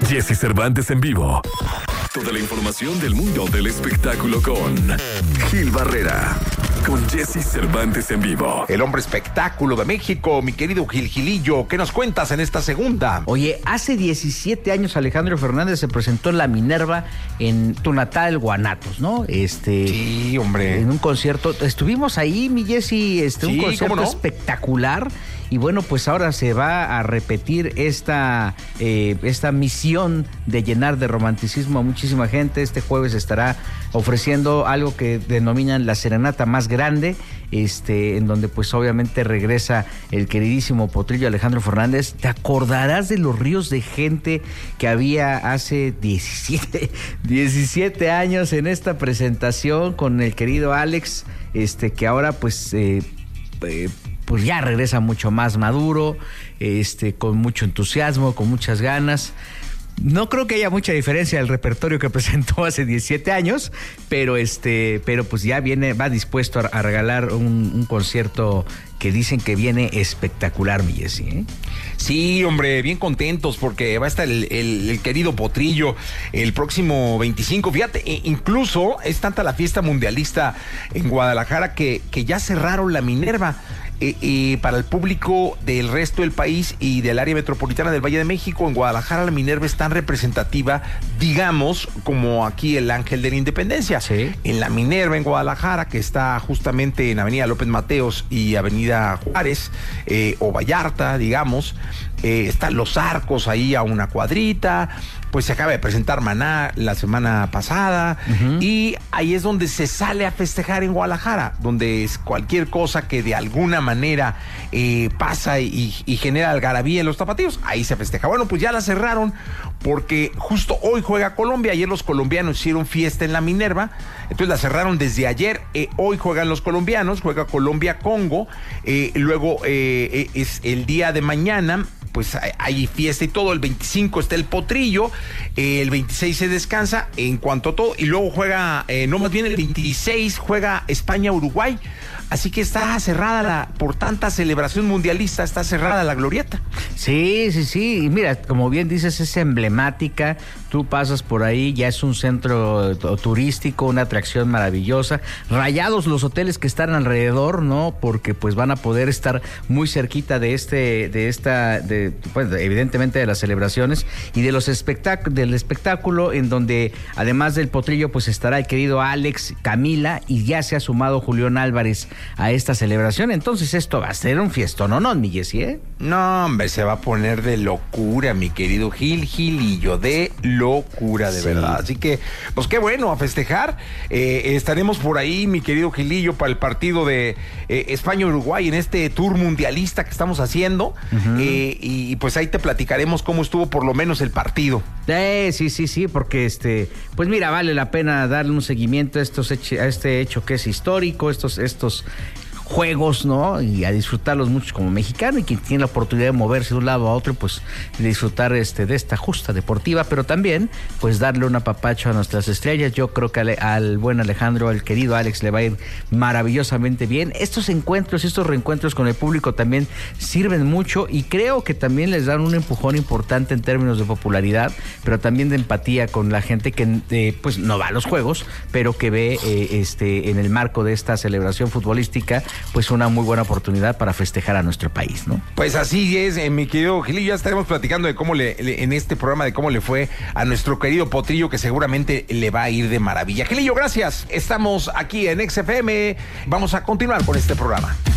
Jesse Cervantes en vivo. Toda la información del mundo del espectáculo con Gil Barrera. Con Jesse Cervantes en vivo. El hombre espectáculo de México, mi querido Gilillo, ¿qué nos cuentas en esta segunda? Oye, hace 17 años Alejandro Fernández se presentó en la Minerva en tu natal Guanatos, ¿no? Sí, hombre. En un concierto, estuvimos ahí, mi Jesse, un concierto espectacular. Y bueno, pues ahora se va a repetir esta misión de llenar de romanticismo a muchísima gente. Este jueves estará ofreciendo algo que denominan la serenata más grande, en donde pues obviamente regresa el queridísimo potrillo Alejandro Fernández. ¿Te acordarás de los ríos de gente que había hace 17 años en esta presentación con el querido Alex, que ahora pues ya regresa mucho más maduro, con mucho entusiasmo, con muchas ganas? No creo que haya mucha diferencia del repertorio que presentó hace 17 años, pero pues ya va dispuesto a regalar un concierto que dicen que viene espectacular, mi Jesse, ¿eh? Sí, hombre, bien contentos porque va a estar el querido Potrillo el próximo 25. Fíjate, incluso es tanta la fiesta mundialista en Guadalajara que ya cerraron la Minerva. Para el público del resto del país y del área metropolitana del Valle de México, en Guadalajara la Minerva es tan representativa, digamos, como aquí el Ángel de la Independencia. Sí. En la Minerva en Guadalajara, que está justamente en Avenida López Mateos y Avenida Juárez, o Vallarta, digamos, están los arcos ahí a una cuadrita. Pues se acaba de presentar Maná la semana pasada, y ahí es donde se sale a festejar en Guadalajara, donde es cualquier cosa que de alguna manera pasa y genera algarabía en los tapatíos, ahí se festeja. Bueno, pues ya la cerraron porque justo hoy juega Colombia. Ayer los colombianos hicieron fiesta en la Minerva, entonces la cerraron desde ayer. Hoy juegan los colombianos, juega Colombia-Congo, luego es el día de mañana. Pues hay fiesta y todo. El 25 está el Potrillo, el 26 se descansa en cuanto a todo, y luego juega, más bien el 26 juega España-Uruguay. Así que está cerrada por tanta celebración mundialista, está cerrada la glorieta. Sí. Y mira, como bien dices, es emblemática. Tú pasas por ahí, ya es un centro turístico, una atracción maravillosa. Rayados los hoteles que están alrededor, ¿no? Porque pues van a poder estar muy cerquita evidentemente de las celebraciones y de los del espectáculo, en donde además del Potrillo pues estará el querido Alex, Camila, y ya se ha sumado Julián Álvarez a esta celebración. Entonces esto va a ser un fiestón, ¿no, mi Jesse, eh? No, hombre, se va a poner de locura, mi querido Gilillo, de locura, de verdad. Así que, pues qué bueno, a festejar. Estaremos por ahí, mi querido Gilillo, para el partido de España-Uruguay en este tour mundialista que estamos haciendo. Y pues ahí te platicaremos cómo estuvo por lo menos el partido. Sí, porque pues mira, vale la pena darle un seguimiento a este hecho que es histórico, estos juegos, ¿no? Y a disfrutarlos mucho como mexicano, y quien tiene la oportunidad de moverse de un lado a otro, pues de disfrutar de esta justa deportiva, pero también pues darle un apapacho a nuestras estrellas. Yo creo que al buen Alejandro, al querido Alex, le va a ir maravillosamente bien. Estos reencuentros con el público también sirven mucho, y creo que también les dan un empujón importante en términos de popularidad, pero también de empatía con la gente que pues no va a los juegos, pero que ve en el marco de esta celebración futbolística pues una muy buena oportunidad para festejar a nuestro país, ¿no? Pues así es, mi querido Gilillo. Ya estaremos platicando de cómo en este programa de cómo le fue a nuestro querido Potrillo, que seguramente le va a ir de maravilla. Gilillo, gracias. Estamos aquí en XFM. Vamos a continuar con este programa.